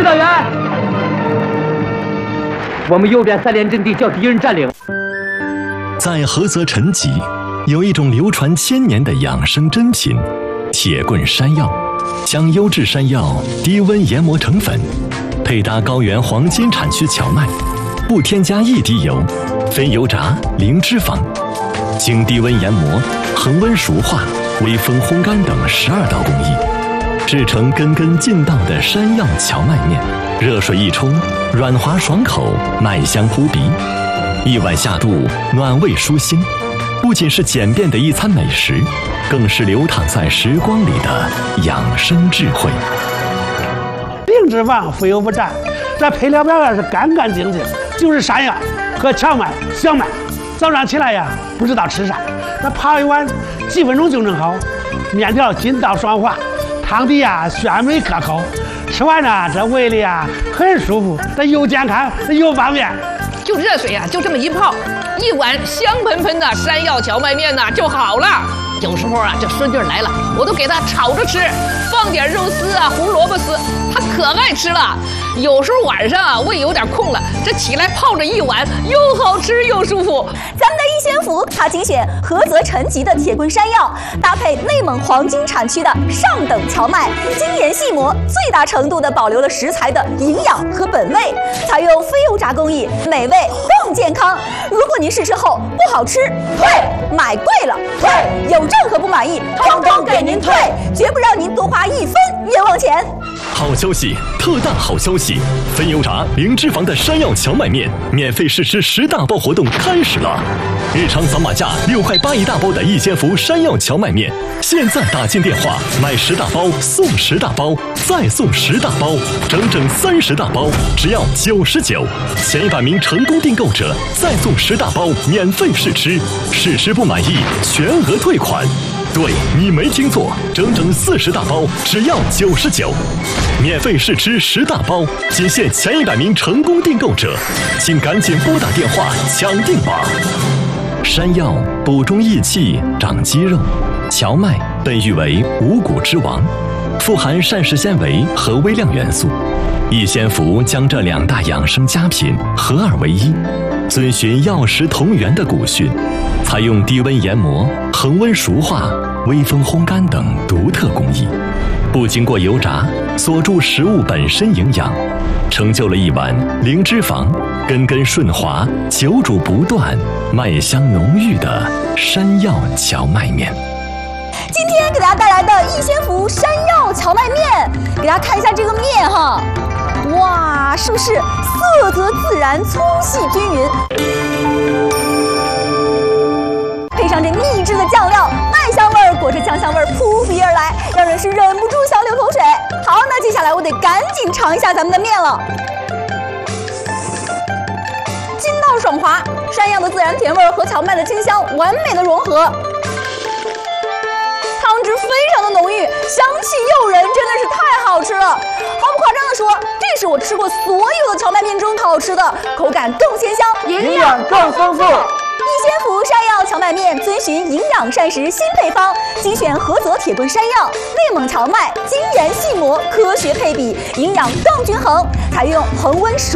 指导员，我们右边3连阵地叫敌人占领。 在菏泽陈集，有一种流传1000年的养生珍品——铁棍山药。将优质山药低温研磨成粉，配搭高原黄金产区荞麦，不添加1滴油，非油炸，零脂肪，经低温研磨、恒温熟化、微风烘干等12道工艺，制成根根劲道的山药荞麦面。热水一冲，软滑爽口，麦香扑鼻，一碗下肚，暖胃舒心。不仅是简便的一餐美食，更是流淌在时光里的养生智慧。 零脂肪，非油不蘸，这配料表是干干净净，就是山药和荞麦、小麦。早上起来呀，不知道吃啥，那泡一碗，几分钟就能好。面条筋道爽滑，汤底呀鲜美可口，吃完呢，这胃里啊很舒服，这又健康又方便。 就热水啊，就这么一泡，一碗香喷喷的山药荞麦面呢就好了。有时候啊，这孙女来了，我都给她炒着吃，放点肉丝啊、胡萝卜丝，她可爱吃了。有时候晚上啊，胃有点空了，这起来泡着一碗，又好吃又舒服。 咱们的逸仙福，它精选菏泽陈集的铁棍山药，搭配内蒙黄金产区的上等荞麦，精研细磨，最大程度地保留了食材的营养和本味，采用非油炸工艺，美味更健康。如果您试吃后不好吃，退；买贵了，退；有任何不满意，通通给您退，绝不让您多花1分冤枉钱。 好消息，特大好消息！非油炸、零脂肪的山药荞麦面免费试吃10大包活动开始了！日常扫码价6块8一大包的逸仙福山药荞麦面，现在打进电话买10大包送10大包，再送10大包，整整30大包，只要99。前100名成功订购者再送10大包免费试吃，试吃不满意全额退款。对，你没听错，整整40大包，只要99，免费试吃10大包，仅限前100名成功订购者，请赶紧拨打电话抢订吧。山药补中益气，长肌肉；荞麦被誉为五谷之王，富含膳食纤维和微量元素。逸仙福将这2大养生佳品合二为一，遵循药食同源的古训，采用低温研磨、恒温熟化、微风烘干等独特工艺，不经过油炸，锁住食物本身营养，成就了一碗零脂肪、根根顺滑、久煮不断、麦香浓郁的山药荞麦面。 今天给大家带来的逸仙福山药荞麦面，给大家看一下这个面哈，哇，是不是色泽自然、粗细均匀？配上这秘制的酱料，麦香味儿裹着酱香味儿扑鼻而来，让人是忍不住想流口水。好，那接下来我得赶紧尝一下咱们的面了。筋道爽滑，山药的自然甜味和荞麦的清香完美的融合。汤汁非常的浓郁，香气诱人，真的是太好吃了。毫不夸张的说，这是我吃过所有的荞麦面中好吃的，口感更鲜香， 营养更丰富。 逸仙福山药荞麦面遵循营养膳食新配方，精选菏泽铁棍山药、内蒙荞麦，精研细磨，科学配比，营养更均衡，采用恒温熟